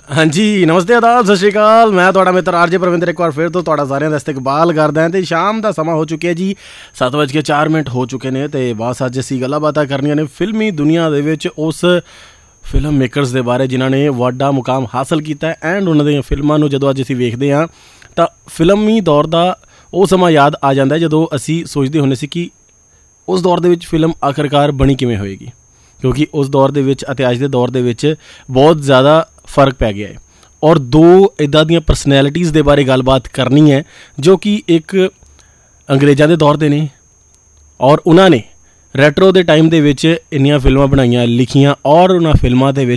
हाँ जी, नमस्ते आदाब सत श्री अकाल। मैं तुहाडा मित्र आरजे परविंदर एक बार फिर तो तुहाडा सारिਆਂ ਦਾ इस्तकबाल करदा हां। ते शाम ਦਾ ਸਮਾਂ ਹੋ ਚੁੱਕਿਆ ਜੀ 7:04 ਹੋ ਚੁੱਕੇ ਨੇ ਤੇ ਬਸ ਅੱਜ ਅਸੀਂ ਗੱਲਾਂ ਬਾਤਾਂ ਕਰਨੀਆਂ ਨੇ ਫਿਲਮੀ ਦੁਨੀਆ ਦੇ ਵਿੱਚ ਉਸ ਫਿਲਮ ਮੇਕਰਸ ਦੇ ਬਾਰੇ ਜਿਨ੍ਹਾਂ ਨੇ ਵੱਡਾ ਮੁਕਾਮ ਹਾਸਲ ਕੀਤਾ ਐਂਡ ਉਹਨਾਂ ਦੀਆਂ ਫਿਲਮਾਂ ਨੂੰ ਜਦੋਂ ਅੱਜ ਅਸੀਂ ਵੇਖਦੇ ਹਾਂ ਤਾਂ ਫਿਲਮੀ ਦੌਰ ਦਾ ਉਹ ਸਮਾਂ ਯਾਦ ਆ ਜਾਂਦਾ ਜਦੋਂ ਅਸੀਂ ਸੋਚਦੇ ਹੁੰਦੇ ਸੀ ਕਿ ਉਸ ਦੌਰ ਦੇ ਵਿੱਚ ਫਿਲਮ ਆਖਰਕਾਰ ਬਣੀ ਕਿਵੇਂ ਹੋਏਗੀ, ਕਿਉਂਕਿ ਉਸ ਦੌਰ ਦੇ ਵਿੱਚ ਅਤੇ ਅੱਜ ਦੇ ਦੌਰ ਦੇ ਵਿੱਚ ਬਹੁਤ ਜ਼ਿਆਦਾ फ़र्क पै गया है। और दो इदां दियां परसनैलिटीज़ दे बारे गलबात करनी है जो कि एक अंग्रेज़ां दे दौर दे ने और उन्होंने रैट्रो दे टाइम दे विच इन्नियां फिल्मां बनाईयां लिखियां और उन्हां फिल्मां दे विच